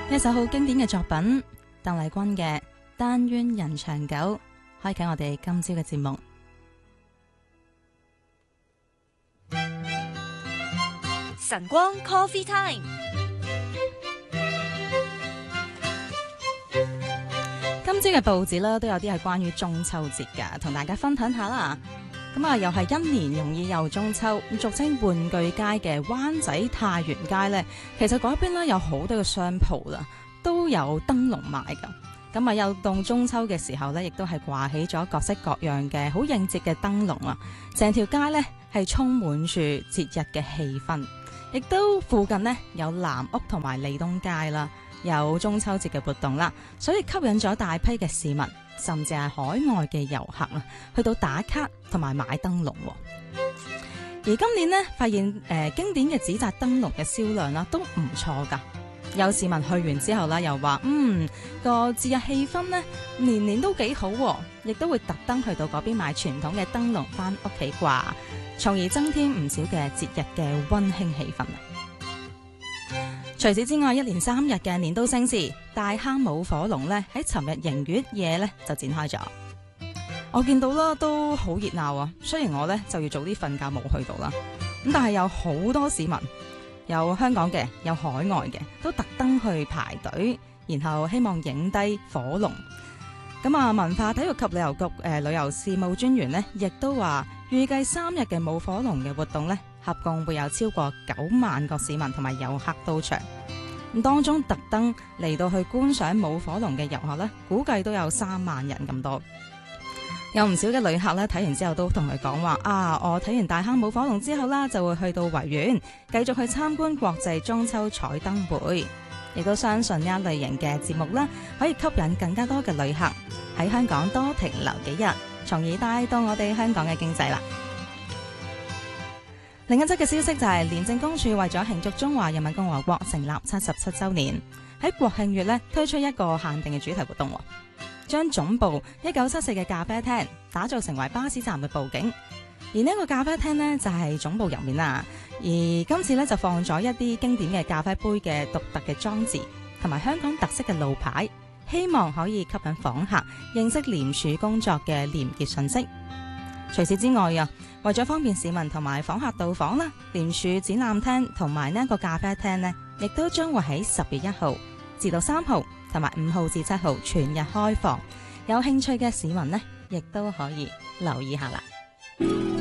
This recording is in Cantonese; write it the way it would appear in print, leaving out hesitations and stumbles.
呢首好經典嘅作品，鄧麗君嘅《但願人長久》，開啟我哋今朝嘅節目。 晨光 Coffee Time， 今朝嘅報紙咧都有啲係關於中秋節㗎，同大家分享下啦。咁啊，又係一年容易又中秋，俗稱玩具街嘅灣仔太原街呢，其實嗰邊咧有好多嘅商鋪啦，都有燈籠賣㗎。咁啊，又到中秋嘅時候呢，亦都係掛起咗各式各樣嘅好應節嘅燈籠啊！成條街呢係充滿住節日嘅氣氛，亦都附近呢有南屋同埋利東街啦，有中秋節嘅活動啦，所以吸引咗大批嘅市民，甚至係海外嘅遊客啊，去到打卡同埋買燈籠。而今年呢，發現經典嘅紙紮燈籠嘅銷量啦都唔錯㗎。有市民去完之後啦，又話個節日氣氛呢年年都幾好，亦都會特登去到嗰邊買傳統嘅燈籠翻屋企掛，從而增添唔少嘅節日嘅溫馨氣氛。除此之外，一連3日嘅年度盛事大坑舞火龍呢，喺尋日迎月夜呢就展開咗。我見到啦都好熱鬧啊，雖然我呢就要早啲瞓覺冇去到啦，咁但係有好多市民，有香港嘅，有海外嘅，都特登去排隊，然後希望影低火龍。咁啊，文化體育及旅遊局旅遊事務專員呢，亦都話預計3日嘅舞火龍嘅活動呢，合共會有超過9萬個市民同埋遊客到場。咁當中特登嚟到去觀賞舞火龍嘅遊客呢，估計都有3萬人咁多。有唔少嘅旅客咧睇完之後都同佢講話我睇完大坑舞火龍之後啦，就會去到維園繼續去參觀國際中秋彩燈會，亦都相信呢一類型嘅節目啦，可以吸引更加多嘅旅客喺香港多停留幾日，從而帶動我哋香港嘅經濟啦。另一則嘅消息就係廉政公署為咗慶祝中華人民共和國成立77週年，喺國慶月咧推出一個限定嘅主題活動，將總部1974嘅咖啡廳打造成為巴士站嘅佈景，而呢個咖啡廳呢，就係總部入面啦。而今次呢，就放咗一啲經典嘅咖啡杯嘅獨特嘅裝置，同埋香港特色嘅路牌，希望可以吸引訪客認識廉署工作嘅廉潔信息。除此之外為咗方便市民同埋訪客到訪啦，廉署展覽廳同埋呢個咖啡廳呢，亦都將會喺10月1號至到3號同埋5號至7號全日開放，有興趣嘅市民呢，亦都可以留意下啦。